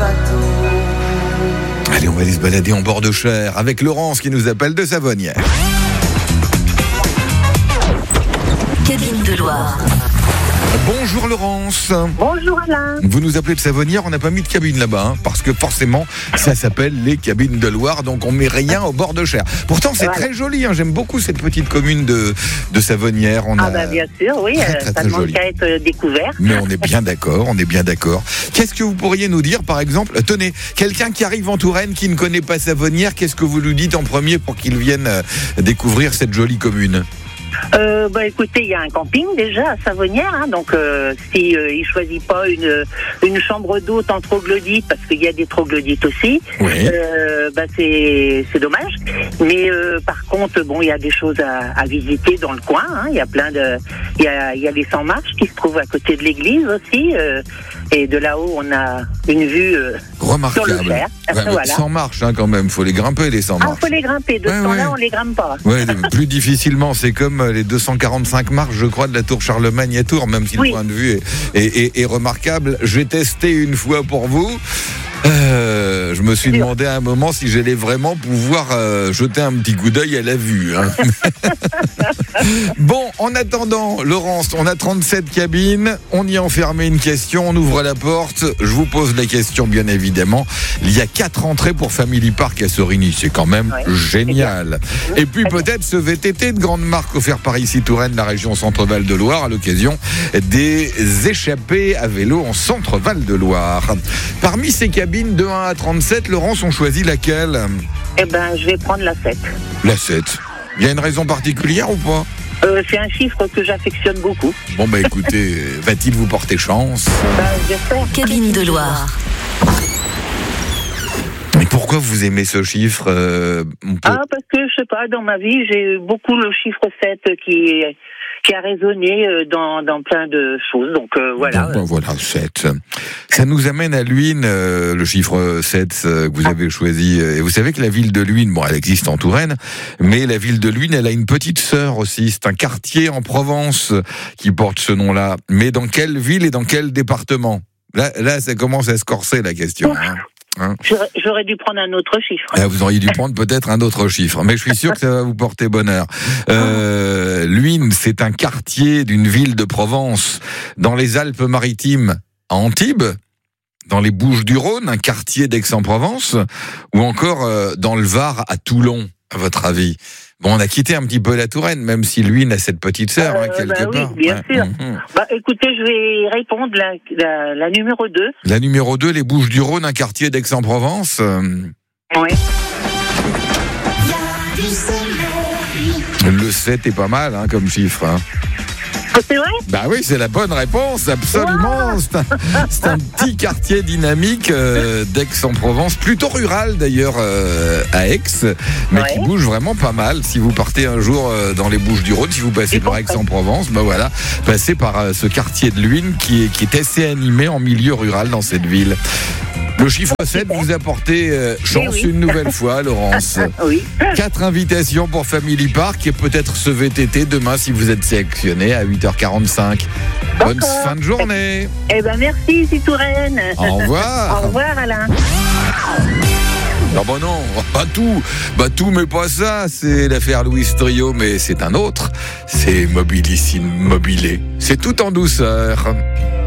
Allez, on va aller se balader en bord de Cher avec Laurence qui nous appelle de Savonnières. Cabine de Loire. Bonjour Laurence. Bonjour Alain. Vous nous appelez de Savonnières, on n'a pas mis de cabine là-bas, parce que forcément, ça s'appelle les cabines de Loire, donc on met rien au bord de Cher. Pourtant, c'est très joli, j'aime beaucoup cette petite commune de Savonnières. Bien sûr, oui, ça demande qu'à être découvert. Mais on est bien d'accord. Qu'est-ce que vous pourriez nous dire, par exemple, tenez, quelqu'un qui arrive en Touraine, qui ne connaît pas Savonnières, qu'est-ce que vous lui dites en premier pour qu'il vienne découvrir cette jolie commune ? Écoutez, il y a un camping déjà à Savonnières, donc si il choisit pas une chambre d'hôte en troglodyte, parce qu'il y a des troglodytes aussi, oui. C'est dommage. Mais par contre, il y a des choses à visiter dans le coin. Il y a plein de, il y a les 100 marches qui se trouvent à côté de l'église aussi, et de là-haut on a une vue remarquable. Sur le Cher. Voilà. 100 marches quand même, faut les grimper les 100 marches. Faut les grimper. De ce temps-là, on les grimpe pas. Ouais, plus difficilement, c'est comme les 245 marches, je crois, de la tour Charlemagne à Tours, même si le point de vue est remarquable. J'ai testé une fois pour vous. Je me suis demandé à un moment si j'allais vraiment pouvoir jeter un petit coup d'œil à la vue. Bon, en attendant, Laurence, on a 37 cabines, on y a enfermé une question, on ouvre la porte, je vous pose la question bien évidemment. Il y a 4 entrées pour Family Park à Sorigny, c'est quand même génial. Et puis peut-être ce VTT de grande marque offert par ici Touraine, la région Centre-Val de Loire, à l'occasion des échappées à vélo en Centre-Val de Loire. Parmi ces cabines de 1 à 37, Laurence, on choisit laquelle ? Je vais prendre la 7. La 7. Il y a une raison particulière ou pas ? C'est un chiffre que j'affectionne beaucoup. Bon écoutez, va-t-il vous porter chance ? J'espère. Cabine de Loire. Mais pourquoi vous aimez ce chiffre Parce que, je sais pas, dans ma vie, j'ai eu beaucoup le chiffre 7 qui a résonné dans plein de choses. Donc voilà. Voilà, 7. Ça nous amène à Luynes, le chiffre 7 que vous avez choisi. Et vous savez que la ville de Luynes, elle existe en Touraine, mais la ville de Luynes, elle a une petite sœur aussi. C'est un quartier en Provence qui porte ce nom-là. Mais dans quelle ville et dans quel département ? Là, ça commence à se corser la question. J'aurais dû prendre un autre chiffre. Vous auriez dû prendre peut-être un autre chiffre, mais je suis sûr que ça va vous porter bonheur. Luynes, c'est un quartier d'une ville de Provence, dans les Alpes-Maritimes, à Antibes, dans les Bouches-du-Rhône, un quartier d'Aix-en-Provence, ou encore dans le Var, à Toulon, à votre avis ? Bon, on a quitté un petit peu la Touraine, même si Luynes a cette petite sœur, quelque part. Oui, bien sûr. Écoutez, je vais répondre la numéro 2. La numéro 2, les Bouches-du-Rhône, un quartier d'Aix-en-Provence. Oui. Le 7 est pas mal, comme chiffre. C'est vrai ? Oui, c'est la bonne réponse, absolument. Wow. C'est un petit quartier dynamique d'Aix-en-Provence, plutôt rural d'ailleurs à Aix, mais qui bouge vraiment pas mal. Si vous partez un jour dans les Bouches-du-Rhône, si vous passez par Aix-en-Provence, passez par ce quartier de Luynes qui est assez animé en milieu rural dans cette ville. Le chiffre 7 vous a porté chance une nouvelle fois, Laurence. 4 invitations pour Family Park et peut-être ce VTT demain si vous êtes sélectionné à 8h45. Bonne fin de journée. Merci, ici Touraine. Au revoir. Au revoir, Alain. Non, pas tout, mais pas ça. C'est l'affaire Louis Trio, mais c'est un autre. C'est Mobilissime Mobilé. C'est tout en douceur.